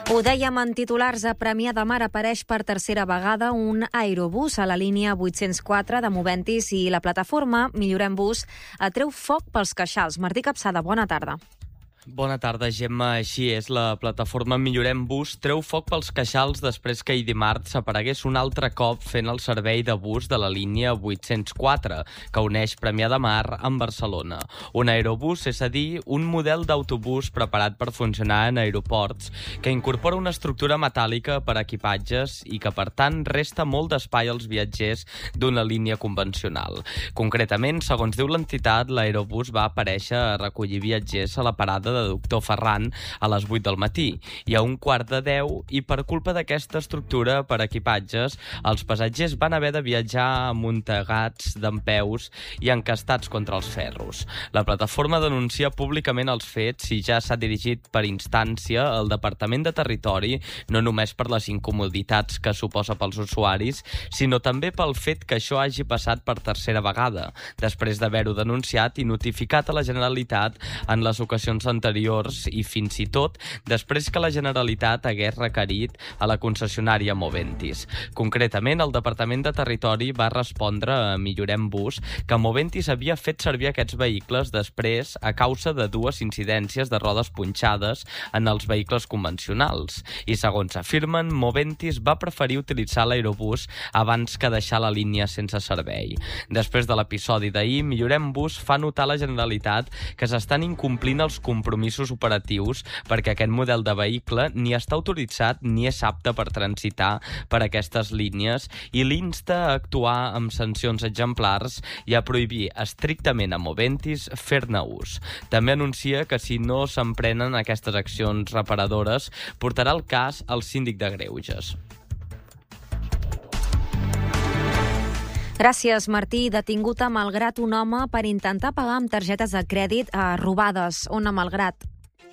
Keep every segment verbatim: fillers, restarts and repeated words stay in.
Ho dèiem en titulars, a Premià de Mar apareix per tercera vegada un aerobús a la línia vuit-cents quatre de Moventis i la plataforma Millorem Bus atreu foc pels queixals. Martí Capçada, bona tarda. Bona tarda, Gemma. Així és, la plataforma Millorem Bus treu foc pels queixals després que ahir dimarts aparegués un altre cop fent el servei de bus de la línia vuit-cents quatre, que uneix Premià de Mar amb Barcelona. Un aerobús és a dir, un model d'autobús preparat per funcionar en aeroports, que incorpora una estructura metàl·lica per equipatges i que, per tant, resta molt d'espai als viatgers d'una línia convencional. Concretament, segons diu l'entitat, l'aerobús va aparèixer a recollir viatgers a la parada de de Doctor Ferran a les vuit del matí i a un quart de deu, i per culpa d'aquesta estructura per equipatges, els passatgers van haver de viatjar amuntegats dempeus i encastats contra els ferros. La plataforma denuncia públicament els fets i ja s'ha dirigit per instància al Departament de Territori, no només per les incomoditats que suposa pels usuaris, sinó també pel fet que això hagi passat per tercera vegada, després d'haver-ho denunciat i notificat a la Generalitat en les ocasions anteriors i fins i tot després que la Generalitat hagués requerit a la concessionària Moventis. Concretament, el Departament de Territori va respondre a Millorem Bus que Moventis havia fet servir aquests vehicles després a causa de dues incidències de rodes punxades en els vehicles convencionals. I segons afirmen, Moventis va preferir utilitzar l'aerobús abans que deixar la línia sense servei. Després de l'episodi d'ahir, Millorem Bus fa notar a la Generalitat que s'estan incomplint els compromisos operatius perquè aquest model de vehicle ni està autoritzat ni és apte per transitar per aquestes línies i l'insta a actuar amb sancions exemplars i a prohibir estrictament a Moventis fer-ne ús. També anuncia que si no s'emprenen aquestes accions reparadores, portarà el cas al síndic de Greuges. Gràcies, Martí. Detingut a Malgrat un home per intentar pagar amb targetes de crèdit eh, robades. On a Malgrat?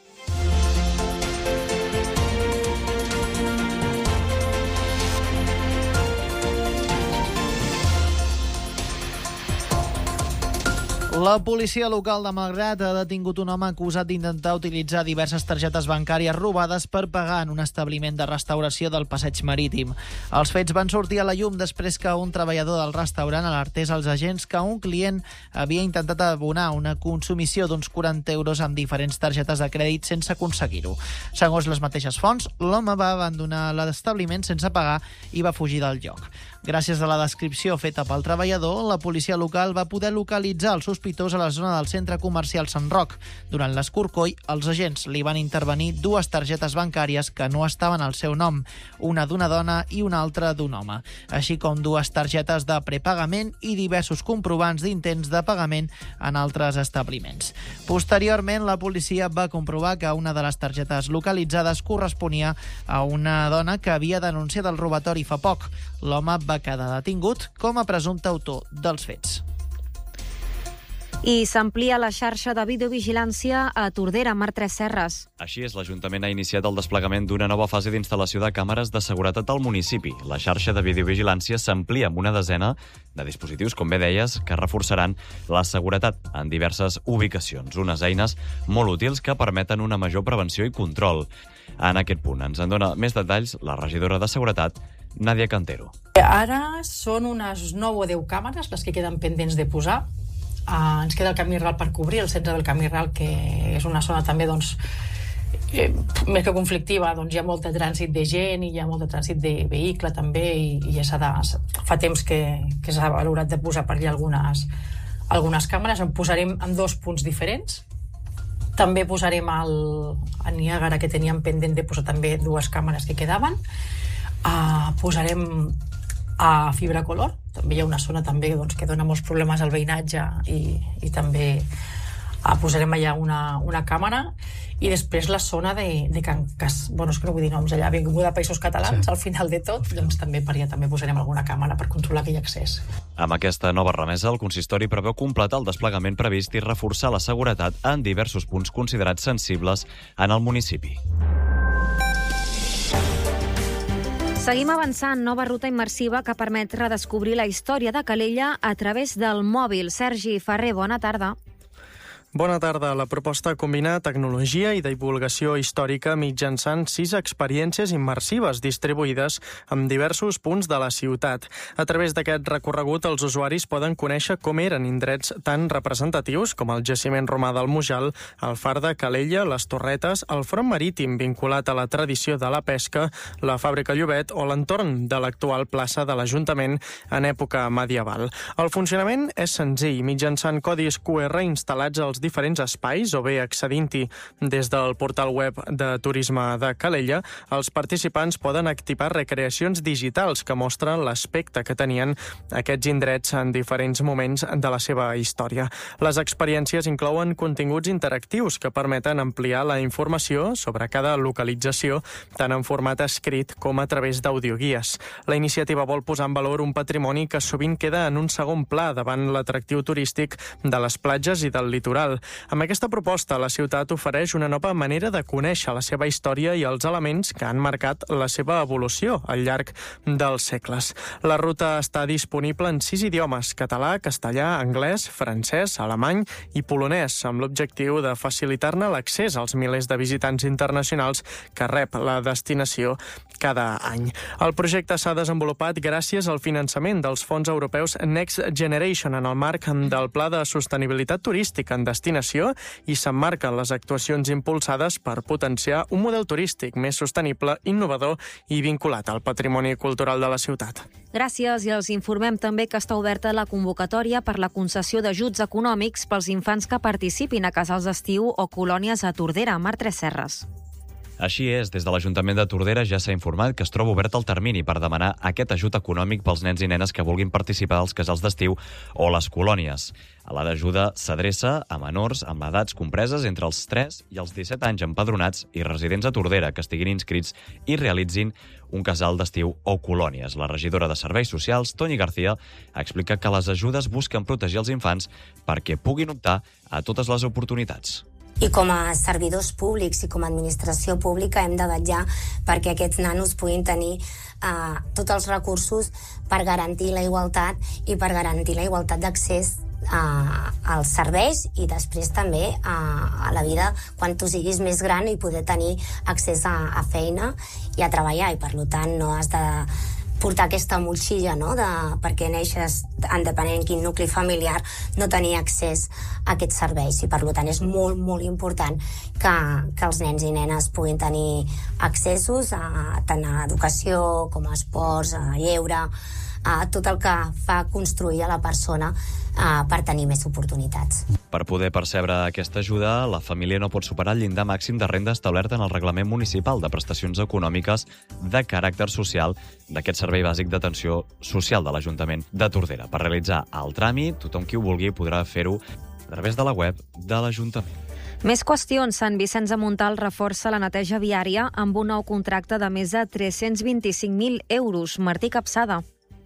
La policia local de Malgrat ha detingut un home acusat d'intentar utilitzar diverses targetes bancàries robades per pagar en un establiment de restauració del Passeig Marítim. Els fets van sortir a la llum després que un treballador del restaurant alertés als agents que un client havia intentat abonar una consumició d'uns quaranta euros amb diferents targetes de crèdit sense aconseguir-ho. Segons les mateixes fonts, l'home va abandonar l'establiment sense pagar i va fugir del lloc. Gràcies a la descripció feta pel treballador, la policia local va poder localitzar el sospitós a la zona del centre comercial Sant Roc. Durant l'escorcoll, els agents li van intervenir dues targetes bancàries que no estaven al seu nom, una d'una dona i una altra d'un home, així com dues targetes de prepagament i diversos comprovants d'intents de pagament en altres establiments. Posteriorment, la policia va comprovar que una de les targetes localitzades corresponia a una dona que havia denunciat el robatori fa poc. L'home va quedar detingut com a presumpte autor dels fets. I s'amplia la xarxa de videovigilància a Tordera, Mar Tres Serres. Així és, l'Ajuntament ha iniciat el desplegament d'una nova fase d'instal·lació de càmeres de seguretat al municipi. La xarxa de videovigilància s'amplia amb una desena de dispositius, com bé deies, que reforçaran la seguretat en diverses ubicacions. Unes eines molt útils que permeten una major prevenció i control. En aquest punt ens en dona més detalls la regidora de Seguretat, Nàdia Cantero. Ara són unes nou o deu càmeres les que queden pendents de posar. Uh, ens queda el camí ral per cobrir, el centre del camí ral, que és una zona també, doncs, eh, més que conflictiva, doncs hi ha molt de trànsit de gent i hi ha molt de trànsit de vehicle també, i, i ja s'ha de, fa temps que, que s'ha valorat de posar per allà algunes, algunes càmeres. En posarem en dos punts diferents. També posarem el, a Niàgara, que teníem pendent de posar també dues càmeres que quedaven. Uh, posarem a Fibra Color, també hi ha una zona també, doncs, que dona molts problemes al veïnatge, i, i també uh, posarem allà una, una càmera. I després la zona de, de Can Cas, bueno, és que no vull dir noms allà, Avinguda Països Catalans, sí. Al final de tot, doncs també per allà també posarem alguna càmera per controlar aquell accés. Amb aquesta nova remesa, el consistori preveu completar el desplegament previst i reforçar la seguretat en diversos punts considerats sensibles en el municipi. Seguim avançant. Nova ruta immersiva que permet redescobrir la història de Calella a través del mòbil. Sergi Ferrer, bona tarda. Bona tarda. La proposta combina tecnologia i divulgació històrica mitjançant sis experiències immersives distribuïdes en diversos punts de la ciutat. A través d'aquest recorregut, els usuaris poden conèixer com eren indrets tan representatius com el jaciment romà del Mujal, el far de Calella, les Torretes, el front marítim vinculat a la tradició de la pesca, la fàbrica Llobet o l'entorn de l'actual plaça de l'Ajuntament en època medieval. El funcionament és senzill, mitjançant codis Q R instal·lats als diferents espais o bé accedint-hi des del portal web de turisme de Calella, els participants poden activar recreacions digitals que mostren l'aspecte que tenien aquests indrets en diferents moments de la seva història. Les experiències inclouen continguts interactius que permeten ampliar la informació sobre cada localització, tant en format escrit com a través d'audioguies. La iniciativa vol posar en valor un patrimoni que sovint queda en un segon pla davant l'atractiu turístic de les platges i del litoral. Amb aquesta proposta, la ciutat ofereix una nova manera de conèixer la seva història i els elements que han marcat la seva evolució al llarg dels segles. La ruta està disponible en sis idiomes: català, castellà, anglès, francès, alemany i polonès, amb l'objectiu de facilitar-ne l'accés als milers de visitants internacionals que rep la destinació cada any. El projecte s'ha desenvolupat gràcies al finançament dels fons europeus Next Generation en el marc del Pla de Sostenibilitat Turística en destinació i s'emmarquen les actuacions impulsades per potenciar un model turístic més sostenible, innovador i vinculat al patrimoni cultural de la ciutat. Gràcies, i els informem també que està oberta la convocatòria per la concessió d'ajuts econòmics pels infants que participin a casals d'estiu o colònies a Tordera. Marc Tresserres. Així és, des de l'Ajuntament de Tordera ja s'ha informat que es troba obert el termini per demanar aquest ajut econòmic pels nens i nenes que vulguin participar als casals d'estiu o les colònies. La d'ajuda s'adreça a menors amb edats compreses entre els tres i els disset anys empadronats i residents a Tordera que estiguin inscrits i realitzin un casal d'estiu o colònies. La regidora de Serveis Socials, Toni García, explica que les ajudes busquen protegir els infants perquè puguin optar a totes les oportunitats. I com a servidors públics i com a administració pública hem de vetllar perquè aquests nanos puguin tenir eh, tots els recursos per garantir la igualtat i per garantir la igualtat d'accés eh, als serveis i després també eh, a la vida quan tu siguis més gran i poder tenir accés a, a feina i a treballar, i per tant no has de portar aquesta motxilla, no? de, perquè neixes, en depenent quin nucli familiar, no tenir accés a aquests serveis. I per tant és molt, molt important que, que els nens i nenes puguin tenir accessos a, tant a educació com a esports, a lleure, a tot el que fa construir a la persona uh, per tenir més oportunitats. Per poder percebre aquesta ajuda, la família no pot superar el llindar màxim de renda establert en el Reglament Municipal de Prestacions Econòmiques de Caràcter Social d'aquest Servei Bàsic d'Atenció Social de l'Ajuntament de Tordera. Per realitzar el tràmit, tothom qui ho vulgui podrà fer-ho a través de la web de l'Ajuntament. Més qüestions. Sant Vicenç de Montalt reforça la neteja viària amb un nou contracte de més de tres-cents vint-i-cinc mil euros. Martí Capçada.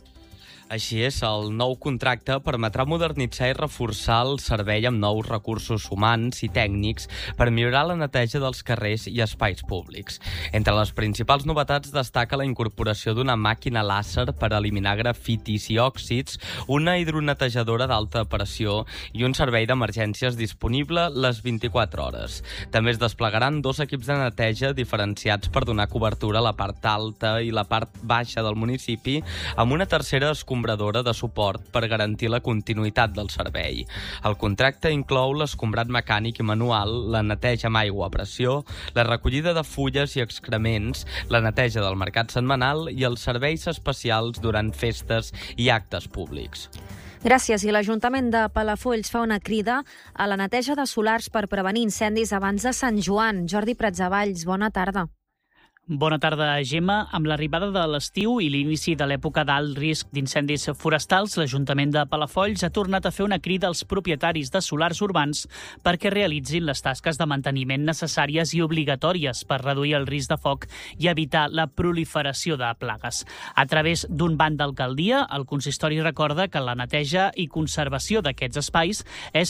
Així és, el nou contracte permetrà modernitzar i reforçar el servei amb nous recursos humans i tècnics per millorar la neteja dels carrers i espais públics. Entre les principals novetats destaca la incorporació d'una màquina làser per eliminar grafitis i òxids, una hidronetejadora d'alta pressió i un servei d'emergències disponible les vint-i-quatre hores. També es desplegaran dos equips de neteja diferenciats per donar cobertura a la part alta i la part baixa del municipi, amb una tercera escombradora de suport per garantir la continuïtat del servei. El contracte inclou l'escombrat mecànic i manual, la neteja amb aigua a pressió, la recollida de fulles i excrements, la neteja del mercat setmanal i els serveis especials durant festes i actes públics. Gràcies. I l'Ajuntament de Palafolls fa una crida a la neteja de solars per prevenir incendis abans de Sant Joan. Jordi Pratsavalls, bona tarda. Bona tarda, Gemma. Amb l'arribada de l'estiu i l'inici de l'època d'alt risc d'incendis forestals, l'Ajuntament de Palafolls ha tornat a fer una crida als propietaris de solars urbans perquè realitzin les tasques de manteniment necessàries i obligatòries per reduir el risc de foc i evitar la proliferació de plagues. A través d'un banc d'alcaldia, el consistori recorda que la neteja i conservació d'aquests espais és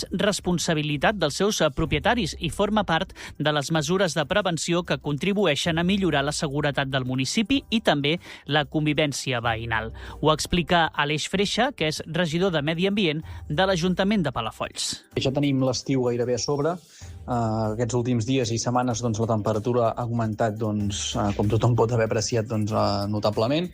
responsabilitat dels seus propietaris i forma part de les mesures de prevenció que contribueixen a millorar millorar la seguretat del municipi i també la convivència veïnal. Ho explica Aleix Freixa, que és regidor de Medi Ambient de l'Ajuntament de Palafolls. Ja tenim l'estiu gairebé a sobre. Uh, aquests últims dies i setmanes doncs, la temperatura ha augmentat, doncs, uh, com tothom pot haver apreciat, doncs, uh, notablement,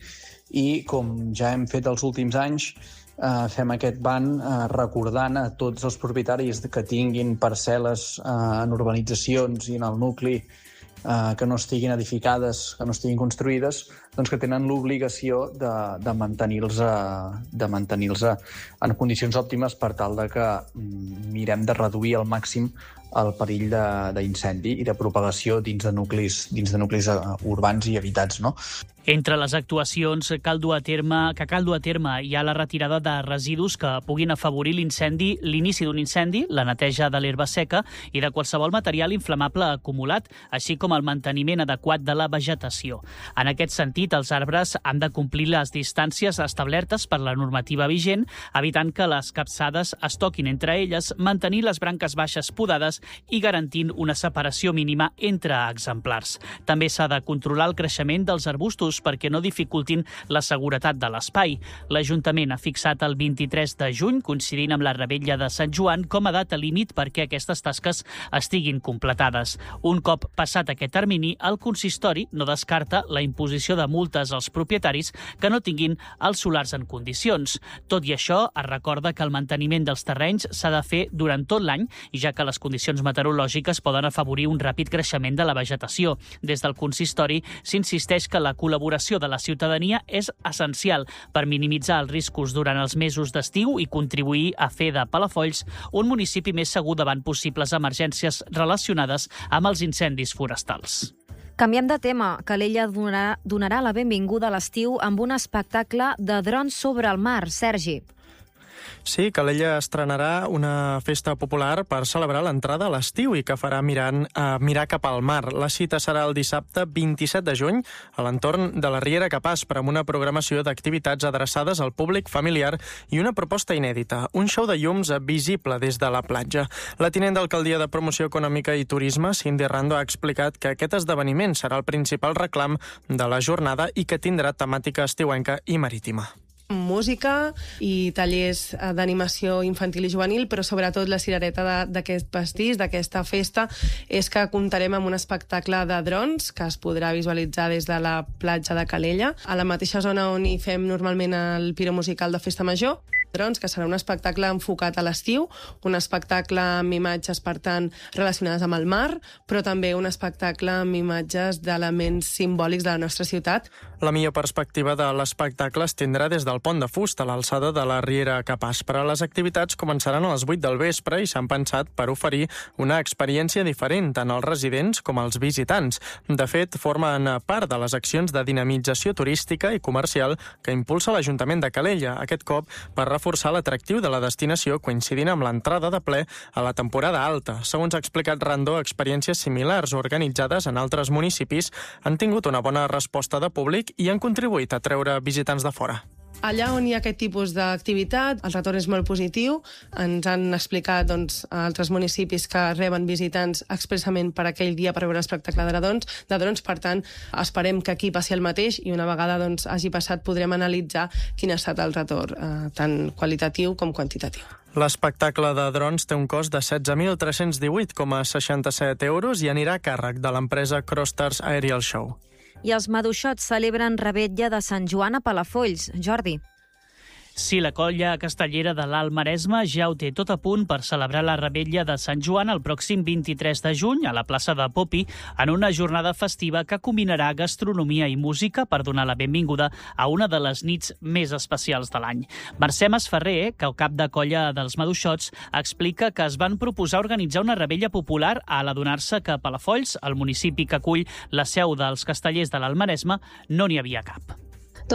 i com ja hem fet els últims anys, uh, fem aquest ban uh, recordant a tots els propietaris que tinguin parcel·les uh, en urbanitzacions i en el nucli uh, que no estiguin edificades, que no estiguin construïdes, doncs que tenen l'obligació de, de mantenir-los de mantenir-los en condicions òptimes per tal de que mm, mirem de reduir al màxim el perill d'incendi i de propagació dins de nuclis, dins de nuclis urbans i habitats, no? Entre les actuacions cal dur a terme, que cal dur a terme hi ha la retirada de residus que puguin afavorir l'incendi, l'inici d'un incendi, la neteja de l'herba seca i de qualsevol material inflamable acumulat, així com el manteniment adequat de la vegetació. En aquest sentit, els arbres han de complir les distàncies establertes per la normativa vigent, evitant que les capçades es toquin entre elles, mantenir les branques baixes podades i garantint una separació mínima entre exemplars. També s'ha de controlar el creixement dels arbustos perquè no dificultin la seguretat de l'espai. L'Ajuntament ha fixat el vint-i-tres de juny, coincidint amb la Revetlla de Sant Joan, com a data límit perquè aquestes tasques estiguin completades. Un cop passat aquest termini, el consistori no descarta la imposició de multes als propietaris que no tinguin els solars en condicions. Tot i això, es recorda que el manteniment dels terrenys s'ha de fer durant tot l'any, ja que les condicions meteorològiques poden afavorir un ràpid creixement de la vegetació. Des del consistori s'insisteix que la col·laboració de la ciutadania és essencial per minimitzar els riscos durant els mesos d'estiu i contribuir a fer de Palafolls un municipi més segur davant possibles emergències relacionades amb els incendis forestals. Canviem de tema. Calella donarà, donarà la benvinguda a l'estiu amb un espectacle de drons sobre el mar. Sergi. Sí, Calella estrenarà una festa popular per celebrar l'entrada a l'estiu i que farà mirant, eh, mirar cap al mar. La cita serà el dissabte vint-i-set de juny a l'entorn de la Riera Capaç per amb una programació d'activitats adreçades al públic familiar i una proposta inèdita, un show de llums visible des de la platja. La tinent d'alcaldia de Promoció Econòmica i Turisme, Cindy Rando, ha explicat que aquest esdeveniment serà el principal reclam de la jornada i que tindrà temàtica estiuenca i marítima. Música i tallers d'animació infantil i juvenil, però sobretot la cirereta d'aquest pastís, d'aquesta festa, és que comptarem amb un espectacle de drons que es podrà visualitzar des de la platja de Calella, a la mateixa zona on hi fem normalment el piro musical de Festa Major. Drons, que serà un espectacle enfocat a l'estiu, un espectacle amb imatges, per tant, relacionades amb el mar, però també un espectacle amb imatges d'elements simbòlics de la nostra ciutat. La millor perspectiva de l'espectacle es tindrà des del Pont de Fust, a l'alçada de la Riera Capaç. Però les activitats començaran a les vuit del vespre i s'han pensat per oferir una experiència diferent tant als residents com als visitants. De fet, formen part de les accions de dinamització turística i comercial que impulsa l'Ajuntament de Calella, aquest cop per reforçar l'atractiu de la destinació coincidint amb l'entrada de ple a la temporada alta. Segons ha explicat Rando, experiències similars organitzades en altres municipis han tingut una bona resposta de públic i han contribuït a treure visitants de fora. Allà on hi ha aquest tipus d'activitat, el retorn és molt positiu. Ens han explicat doncs, altres municipis que reben visitants expressament per aquell dia per veure l'espectacle de drons. De drons, per tant, esperem que aquí passi el mateix i una vegada doncs, hagi passat podrem analitzar quin ha estat el retorn, eh, tant qualitatiu com quantitatiu. L'espectacle de drons té un cost de setze mil tres-cents divuit coma seixanta-set euros i anirà a càrrec de l'empresa Crostars Aerial Show. I els maduixots celebren Revetlla de Sant Joan a Palafolls. Jordi. Sí, la colla castellera de l'Alt Maresme ja ho té tot a punt per celebrar la Revetlla de Sant Joan el pròxim vint-i-tres de juny a la plaça de Popi en una jornada festiva que combinarà gastronomia i música per donar la benvinguda a una de les nits més especials de l'any. Mercè Masferrer, que el cap de colla dels maduixots, explica que es van proposar organitzar una revetlla popular a l'adonar-se que a Palafolls, el municipi que acull la seu dels castellers de l'Alt Maresme, no n'hi havia cap.